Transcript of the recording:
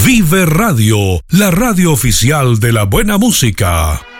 Vive Radio, la radio oficial de la buena música.